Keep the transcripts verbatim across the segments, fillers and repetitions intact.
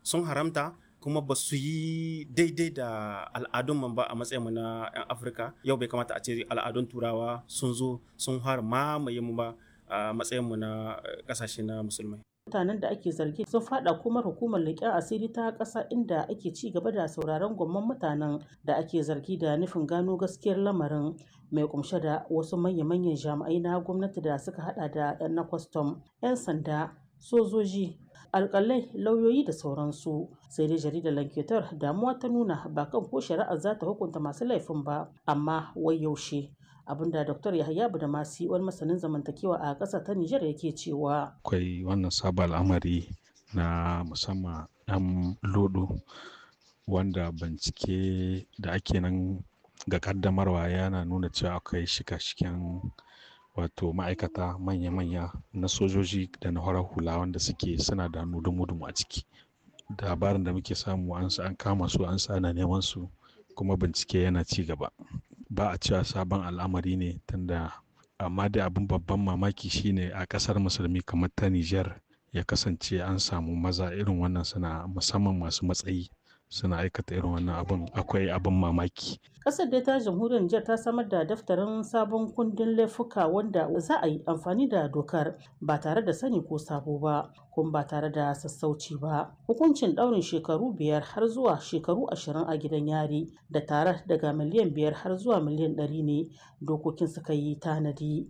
sun haramta kuma ba su yi daidai da al'adun ba a matsayin mu na 'yan Afirka. Yau bai kamata a ce al'adun turawa sun zo sun har mamaye mu ba a matsayin mu na ƙasashe na musulmai. Mutanen da ake zargi sun fada kuma hukumar leƙen asiri ta ƙasa inda ake ci gaba da sauraron gwamman mutanen da ake zargi da nufin gano gaskiyar lamarin, mai kumshe da wasu manya-manyan jami'ai na gwamnati da suka hada da na kwastam, 'yan sanda, sojoji, alƙalai, lauyoyi da sauransu. Sai dai jaridar Lanketer damuwa ta nuna ba kan ko shari'ar za ta hukunta masu laifin ba, amma wai yaushe. Abinda Dr. Yahaya Badamasi, wani masanin zamantakewa a ƙasar ta Nijar, yake cewa akwai wannan sabon al'amari na musamman ɗan lodo wanda bincike da ake nan ga kaddamarwa yana nuna cewa akwai shika-shiken wato ma'aikata manya-manya na sojoji da na horar hula wanda suke suna da dumu-dumu a ciki. Labarin da muke samu an kama su, an sa ana neman su, kuma bincike yana ci gaba. Ba a cewa sabon al'amari ne tunda, amma da abin babban mamaki shine a kasar musulmi kamar ta Nijar ya kasance an samu maza irin wannan suna, musamman masu matsayi, suna aikata irin wannan abin. Akwai abin mamaki. Ƙasar dai ta jamhuriyar Nijar ta samar da daftarin sabon kundin laifuka wanda za a yi amfani da dokar ba tare da sani ko sabo ba, kuma ba tare da sassauci ba. Hukuncin ɗaurin shekaru biyar har zuwa shekaru ashirin a gidan yari da tare daga miliyan biyar har zuwa miliyan ɗari ne dokokin suka yi tanadi.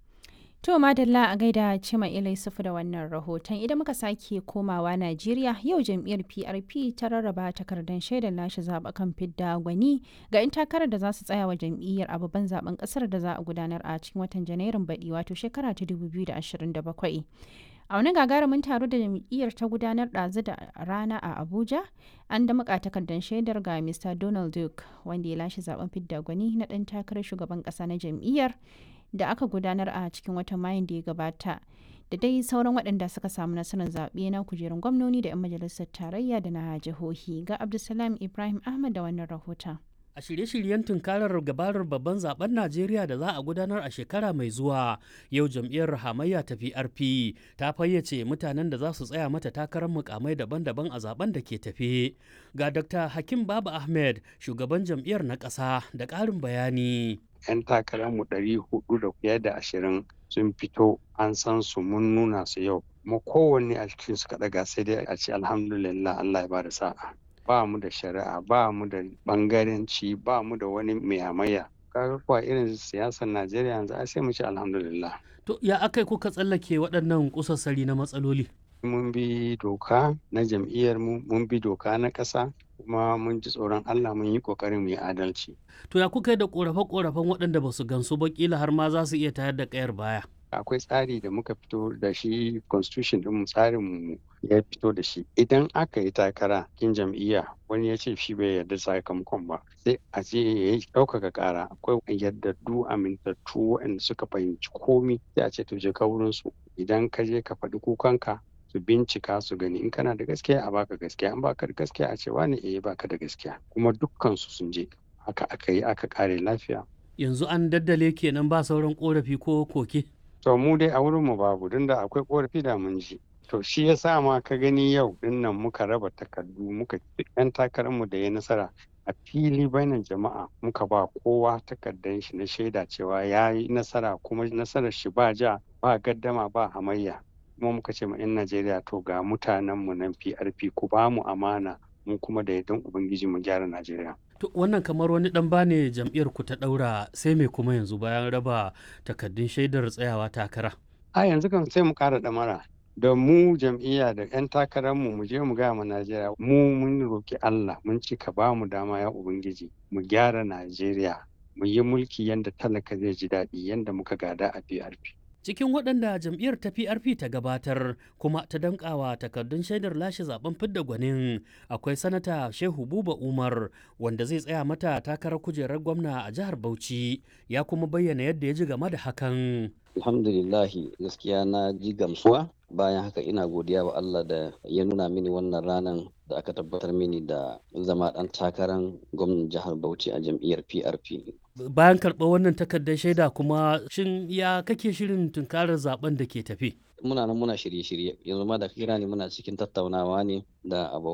To madalla a gaida Cima Ilai Sufu da wannan rahoton. Idan muka sake komawa Najeriya, yau jam'iyyar P R P ta rarraba takardar shaidar lashe zaɓukan fidda gwani ga 'yan takarar da za su tsaya wa jam'iyyar a babban zaben ƙasar da za a gudanar a cikin watan Janairun baɗi, wato shekara ta dubu biyu da ashirin da bakwai. A wani gagarumin taro da jam'iyyar ta gudanar ɗazu da rana a Abuja, an damƙa takardar shaidar ga Mr Donald Duke, wanda ya lashe zaben fidda gwani na ɗan takarar shugaban ƙasa na jam'iyyar da aka gudanar a cikin watan Mayun da ya gabata, da dai sauran waɗanda suka samu nasarar zaɓe na kujerun gwamnoni da 'yan majalisar tarayya da na jihohi. Ga Abdulsalam Ibrahim Ahmad da wannan rahoton. A shirye-shiryen tunkarar gabarar babban zaben Najeriya da za a gudanar a shekara mai zuwa, yau jam'iyyar hamayya ta P R P ta fayyace mutanen da za su tsaya mata takarar mukamai daban-daban a zaben da ke tafe. Ga Dokta Hakim Baba Ahmed, shugaban jam'iyyar na ƙasa, da ƙarin bayani. 'Yan takararmu ɗari hudu da fiye da ashirin sun fito, an san su, mun nuna su yau. Kuma kowanne a cikin su kaɗaga sai dai a ce alhamdulillah, Allah ya bada sa'a. Ba mu da shari'a, ba mu da bangaranci, ba mu da wani mai hamayya. Kaga kuwa irin siyasar Najeriya yanzu ai sai mu ce alhamdulillah. To ya akai kuka tsallake waɗannan kusassari na matsaloli? Mun bi doka na jam'iyyar mu, mun bi doka na ƙasa, kuma mun ji tsoron Allah, mun yi ƙoƙarin mu yi adalci. To ya kuka yi da ƙorafe-ƙorafen waɗanda ba su gansu ba, ƙila har ma za su iya tayar da ƙayar baya? Akwai tsari da muka fito da shi, constitution ɗin tsarin mu ya fito da shi. Idan aka yi takara kin jam'iyya, wani ya ce shi bai yarda sakamakon ba, sai a ce ya yi ɗaukaka ƙara. Akwai yardaddu amintattu waɗanda suka fahimci komi, sai a ce to je ka wurin su. Idan ka je ka faɗi kukanka, su bincika su gani in kana da gaskiya a baka gaskiya, an baka da gaskiya a ce wani eh baka da gaskiya, kuma dukkan su sun je. Haka aka yi, aka kare lafiya. Yanzu an daddale kenan, ba sauran korafi ko koke? To mu dai a wurin mu babu, don da akwai korafi da mun ji. To shi ya sa ma ka gani yau din nan muka raba takardu, muka yan takararmu da ya nasara a fili bainar jama'a, muka ba kowa takardar shi na shaida cewa ya yi nasara, kuma nasarar shi ba ja, ba gaddama, ba hamayya. Kuma muka ce ma 'yan Najeriya, to ga mutanenmu nan P R P, ku ba mu amana, mu kuma da yardan Ubangiji mu gyara Najeriya. To wannan kamar wani dan bane jam'iyyar ku ta daura, sai me kuma yanzu bayan raba takardun shaidar tsayawa takara? A yanzu kan sai mu ƙara ɗamara da mu jam'iyya da 'yan takararmu, mu je mu gaya ma Najeriya, mu mun roki Allah, mun ci ka ba mu dama ya Ubangiji, mu gyara Najeriya, mu yi mulki yanda talaka zai ji daɗi, yanda muka gada a P R P. Cikin waɗanda jam'iyyar ta P R P ta gabatar kuma ta danƙawa takardun shaidar lashe zaben fidda gwanin, akwai sanata Shehu Buba Umar, wanda zai tsaya mata takarar kujerar gwamna a jihar Bauchi, ya kuma bayyana yadda ya ji game da hakan. Alhamdulillahi, gaskiya na ji gamsuwa. Bayan haka ina godiya wa Allah da ya nuna mini wannan ranar da aka tabbatar mini da zama ɗan takarar gwamnan jihar Bauchi a jam'iyyar P R P. Bayan karɓar wannan takardar shaida kuma, shin ya kake shirin tunkarar zaben da ke tafi? Muna nan muna shirye-shirye, yanzu ma da kira ne muna cikin tattaunawa ne da abokan